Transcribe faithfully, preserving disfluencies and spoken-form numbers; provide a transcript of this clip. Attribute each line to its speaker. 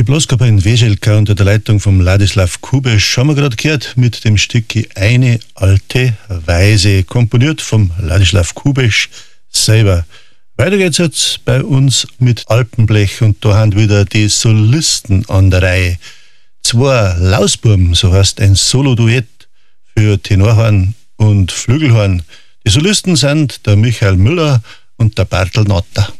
Speaker 1: Blaskapelle in Weselka unter der Leitung vom Ladislav Kubesch haben wir gerade gehört mit dem Stück Eine alte Weise, komponiert vom Ladislav Kubesch selber. Weiter geht's jetzt bei uns mit Alpenblech und da haben wieder die Solisten an der Reihe. Zwei Lausbuben, so heißt ein Solo-Duett für Tenorhorn und Flügelhorn. Die Solisten sind der Michael Müller und der Bartel Natter.